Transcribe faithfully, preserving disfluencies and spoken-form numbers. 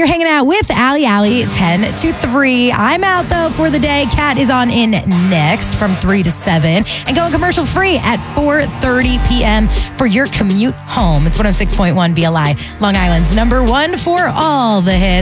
you're hanging out with Allie Allie, ten to three. I'm out, though, for the day. Kat is on in next from three to seven and going commercial free at four thirty p.m. for your commute home. It's one oh six point one B L I, Long Island's number one for all the hits.